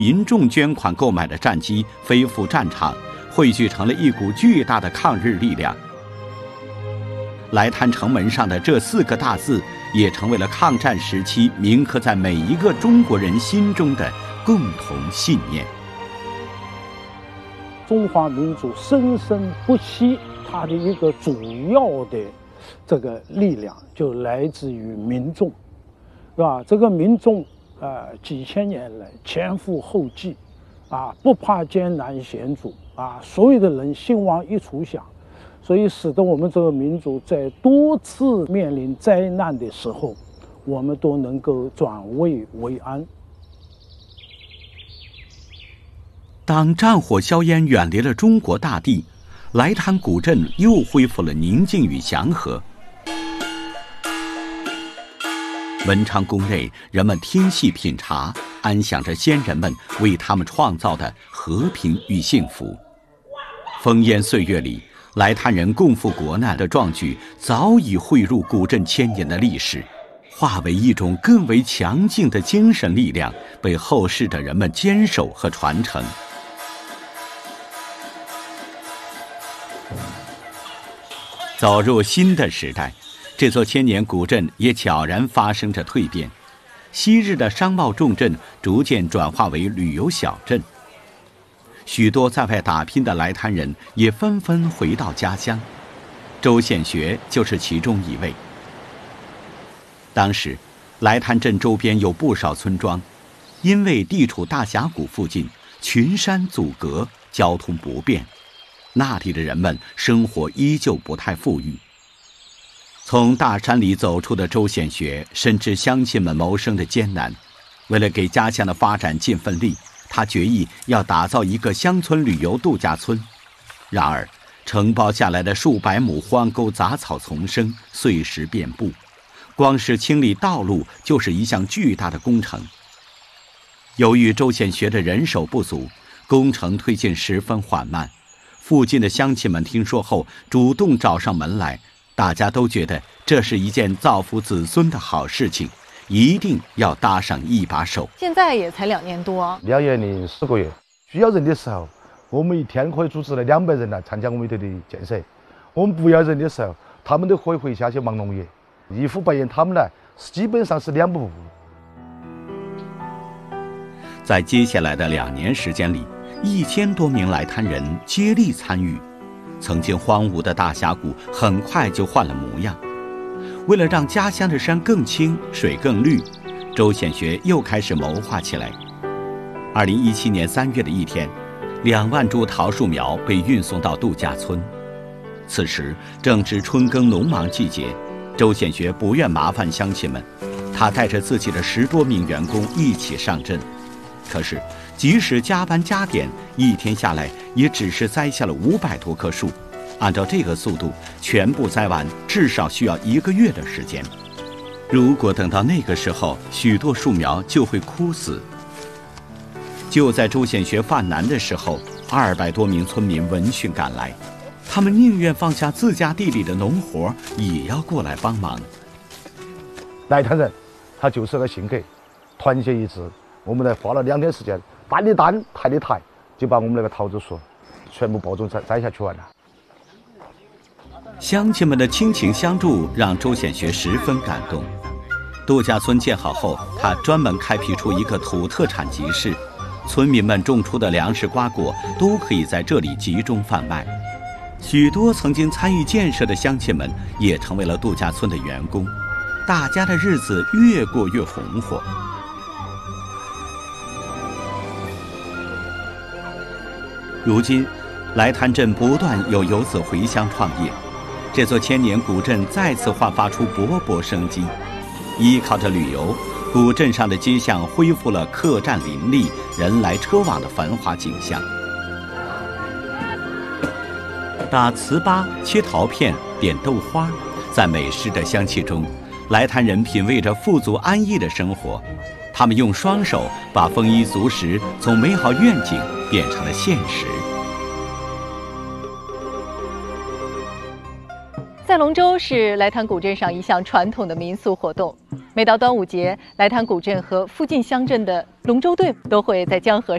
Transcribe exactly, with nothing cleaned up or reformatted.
民众捐款购买的战机飞赴战场，汇聚成了一股巨大的抗日力量。来滩城门上的这四个大字，也成为了抗战时期铭刻在每一个中国人心中的共同信念。 中华民族生生不息，它的一个主要的这个力量就来自于民众，是吧？这个民众，呃，几千年来前赴后继，啊，不怕艰难险阻，啊，所有的人兴亡一处想。所以使得我们这个民族在多次面临灾难的时候，我们都能够转危为安。 当战火硝烟远离了中国大地，来滩古镇又恢复了宁静与祥和。文昌宫内，人们听戏品茶，安享着先人们为他们创造的和平与幸福。烽烟岁月里，来滩人共赴国难的壮举早已汇入古镇千年的历史，化为一种更为强劲的精神力量，被后世的人们坚守和传承。走入新的时代，这座千年古镇也悄然发生着蜕变，昔日的商贸重镇逐渐转化为旅游小镇。许多在外打拼的来滩人也纷纷回到家乡，周显学就是其中一位。当时，来滩镇周边有不少村庄，因为地处大峡谷附近，群山阻隔，交通不便，那里的人们生活依旧不太富裕。从大山里走出的周显学深知乡亲们谋生的艰难，为了给家乡的发展尽份力，他决意要打造一个乡村旅游度假村。然而，承包下来的数百亩荒沟杂草丛生，碎石遍布，光是清理道路就是一项巨大的工程。由于周显学的人手不足，工程推进十分缓慢。附近的乡亲们听说后，主动找上门来，大家都觉得这是一件造福子孙的好事情，一定要搭上一把手。 现在也才两年多， 两年零四个月，需要人的时候，我们一天可以组织了两百人来参加我们这里的建设；我们不要人的时候，他们都可以回家去忙农业。一呼百应，他们来基本上是两不误。 在接下来的两年时间里，一千多名来滩人接力参与，曾经荒芜的大峡谷很快就换了模样。为了让家乡的山更青、水更绿，周显学又开始谋划起来。二零一七年三月的一天，两万株桃树苗被运送到度假村。此时正值春耕农忙季节，周显学不愿麻烦乡亲们，他带着自己的十多名员工一起上阵。可是，即使加班加点，一天下来也只是栽下了五百多棵树。按照这个速度，全部栽完至少需要一个月的时间。如果等到那个时候，许多树苗就会枯死。就在周显学犯难的时候，二百多名村民闻讯赶来，他们宁愿放下自家地里的农活，也要过来帮忙。 来滩人，他就是个性格，团结一致。我们来花了两天时间，搬的担抬的台，就把我们那个桃子树全部播种栽栽下去完了。 乡亲们的亲情相助让周显学十分感动。度假村建好后，他专门开辟出一个土特产集市，村民们种出的粮食瓜果都可以在这里集中贩卖。许多曾经参与建设的乡亲们也成为了度假村的员工，大家的日子越过越红火。如今，来滩镇不断有游子回乡创业，这座千年古镇再次焕发出勃勃生机。依靠着旅游，古镇上的街巷恢复了客栈林立、人来车往的繁华景象。打糍粑、切桃片、点豆花，在美食的香气中，来滩人品味着富足安逸的生活。他们用双手把丰衣足食从美好愿景变成了现实。 赛龙舟是来滩古镇上一项传统的民俗活动。每到端午节，来滩古镇和附近乡镇的龙舟队都会在江河